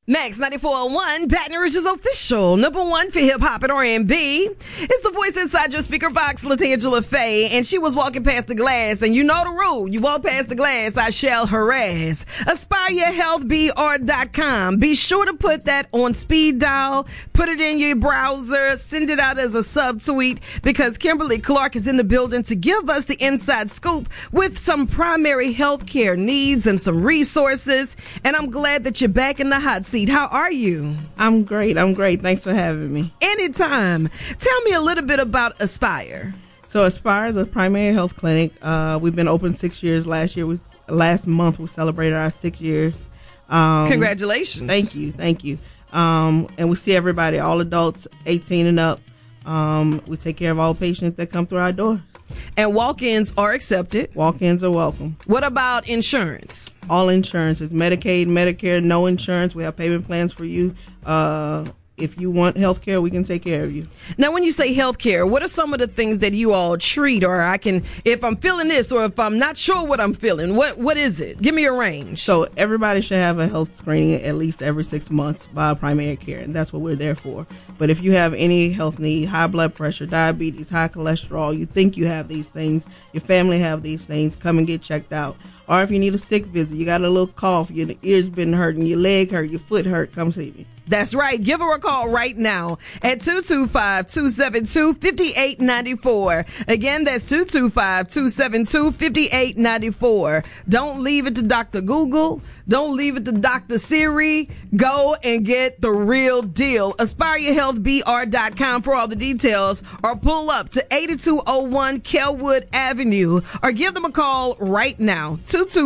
Max 94.1, Baton Rouge's official number one for hip hop and R&B. It's the voice inside your speaker box, LaTangela Faye, and she was walking past the glass, and you know the rule. You walk past the glass, I shall harass. AspireHealthBR.com. Be sure to put that on speed dial, put it in your browser, send it out as a subtweet, because Kimberly Clark is in the building to give us the inside scoop with some primary health care needs and some resources. And I'm glad that you're back in the hot seat. How are you? I'm great. Thanks for having me. Anytime. Tell me a little bit about Aspire. So Aspire is a primary health clinic. We've been open 6 years. Last month we celebrated our 6 years. Congratulations. Thank you. And we see everybody, all adults, 18 and up. We take care of all patients that come through our door. And walk-ins are accepted. Walk-ins are welcome. What about insurance? All insurance is Medicaid, Medicare, no insurance. We have payment plans for you. If you want health care, we can take care of you. Now, when you say health care, what are some of the things that you all treat? Or if I'm feeling this, or if I'm not sure what I'm feeling, what is it? Give me a range. So everybody should have a health screening at least every 6 months by primary care, and that's what we're there for. But if you have any health need, high blood pressure, diabetes, high cholesterol, you think you have these things, your family have these things, come and get checked out. Or if you need a sick visit, you got a little cough, your ear's been hurting, your leg hurt, your foot hurt, come see me. That's right. Give her a call right now at 225-272-5894. Again, that's 225-272-5894. Don't leave it to Dr. Google. Don't leave it to Dr. Siri. Go and get the real deal. AspireHealthBR.com for all the details, or pull up to 8201 Kelwood Avenue, or give them a call right now,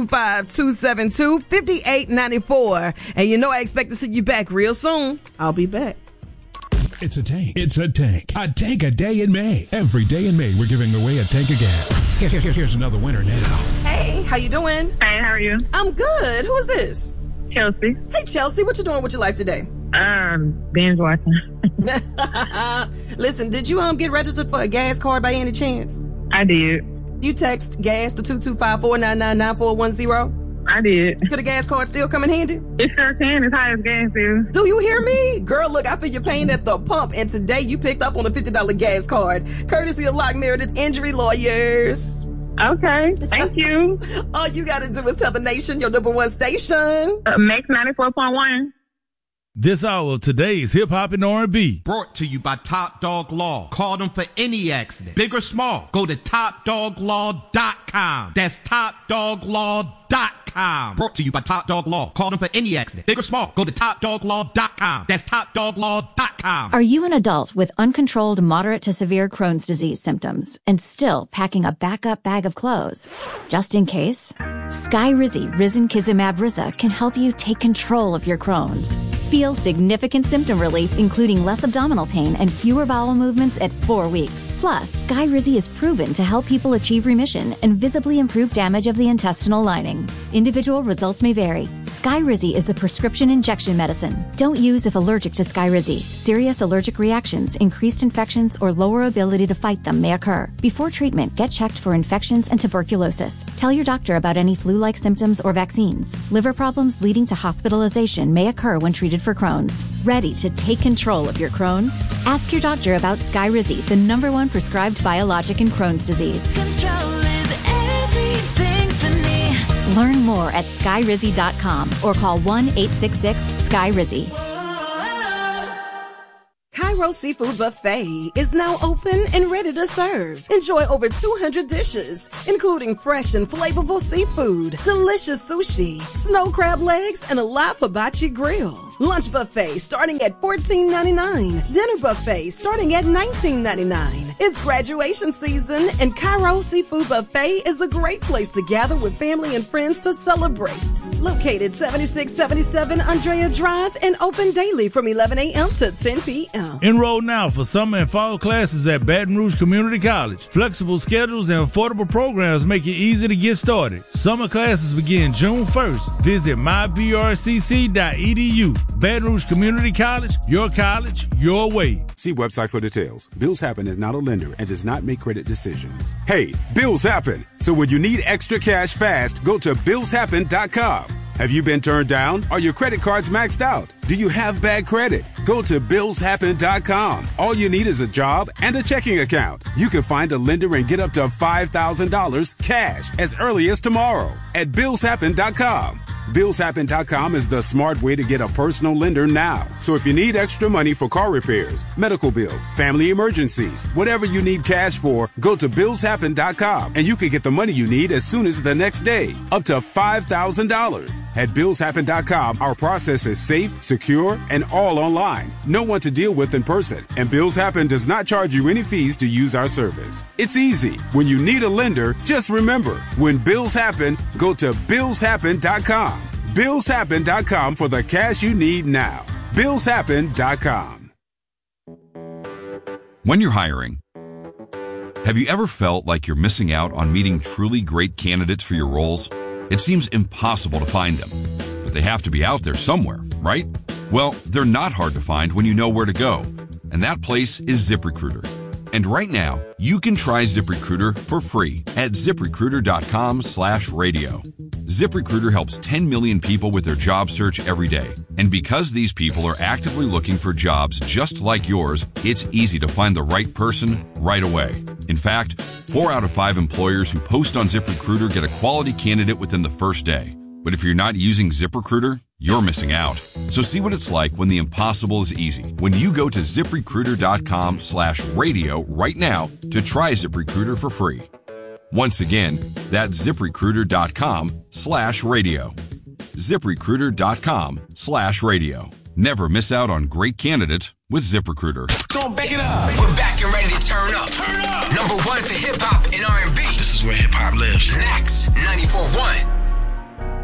225-272-5894. And you know I expect to see you back real soon. I'll be back. It's a tank. A tank a day in May. Every day in May, we're giving away a tank of gas. Here's another winner now. Hey, how you doing? Hey, how are you? I'm good. Who is this? Chelsea. Hey, Chelsea, what you doing with your life today? Binge watching. Listen, did you get registered for a gas card by any chance? I did. You text gas to 225-499-9410? I did. Could a gas card still come in handy? It sure can. It's high as gas is. Do you hear me? Girl, look, I feel your pain at the pump, and today you picked up on a $50 gas card, courtesy of Locke Meredith Injury Lawyers. Okay, thank you. All you gotta do is tell the nation your number one station. Max 94.1. This hour of today's Hip Hop and R&B. Brought to you by Top Dog Law. Call them for any accident, big or small. Go to TopDogLaw.com. That's TopDogLaw.com. Brought to you by Top Dog Law. Call them for any accident, big or small. Go to TopDogLaw.com. That's TopDogLaw.com. Are you an adult with uncontrolled moderate to severe Crohn's disease symptoms and still packing a backup bag of clothes? Just in case? Skyrizi Risankizumab Riza can help you take control of your Crohn's. Feel significant symptom relief, including less abdominal pain and fewer bowel movements at 4 weeks. Plus, Skyrizi is proven to help people achieve remission and visibly improve damage of the intestinal lining. Individual results may vary. Skyrizi is a prescription injection medicine. Don't use if allergic to Skyrizi. Serious allergic reactions, increased infections, or lower ability to fight them may occur. Before treatment, get checked for infections and tuberculosis. Tell your doctor about any flu-like symptoms or vaccines. Liver problems leading to hospitalization may occur when treated for Crohn's. Ready to take control of your Crohn's? Ask your doctor about Skyrizi, the number one prescribed biologic in Crohn's disease. Control is everything to me. Learn more at Skyrizi.com or call 1-866-SKYRIZI. Cairo Seafood Buffet is now open and ready to serve. Enjoy over 200 dishes, including fresh and flavorful seafood, delicious sushi, snow crab legs, and a live hibachi grill. Lunch buffet starting at $14.99. Dinner buffet starting at $19.99. It's graduation season, and Cairo Seafood Buffet is a great place to gather with family and friends to celebrate. Located 7677 Andrea Drive and open daily from 11 a.m. to 10 p.m. Enroll now for summer and fall classes at Baton Rouge Community College. Flexible schedules and affordable programs make it easy to get started. Summer classes begin June 1st. Visit mybrcc.edu. Baton Rouge Community College, your way. See website for details. Bills Happen is not a lender and does not make credit decisions. Hey, bills happen. So when you need extra cash fast, go to billshappen.com. Have you been turned down? Are your credit cards maxed out? Do you have bad credit? Go to BillsHappen.com. All you need is a job and a checking account. You can find a lender and get up to $5,000 cash as early as tomorrow at BillsHappen.com. BillsHappen.com is the smart way to get a personal lender now. So if you need extra money for car repairs, medical bills, family emergencies, whatever you need cash for, go to BillsHappen.com and you can get the money you need as soon as the next day, up to $5,000. At BillsHappen.com, our process is safe, secure, and all online. No one to deal with in person, and Bills Happen does not charge you any fees to use our service. It's easy. When you need a lender, just remember, when bills happen, go to BillsHappen.com. BillsHappen.com for the cash you need now. BillsHappen.com. When you're hiring, have you ever felt like you're missing out on meeting truly great candidates for your roles? It seems impossible to find them, but they have to be out there somewhere, right? Well, they're not hard to find when you know where to go, and that place is ZipRecruiter. And right now, you can try ZipRecruiter for free at ZipRecruiter.com/radio. ZipRecruiter helps 10 million people with their job search every day. And because these people are actively looking for jobs just like yours, it's easy to find the right person right away. In fact, 4 out of 5 employers who post on ZipRecruiter get a quality candidate within the first day. But if you're not using ZipRecruiter, you're missing out. So see what it's like when the impossible is easy. When you go to ZipRecruiter.com/radio right now to try ZipRecruiter for free. Once again, that's ZipRecruiter.com/radio. ZipRecruiter.com/radio. Never miss out on great candidates with ZipRecruiter. Don't back it up. We're back and ready to turn up. Turn up. Number 1 for hip hop and R&B. This is where hip hop lives. Nax 94.1.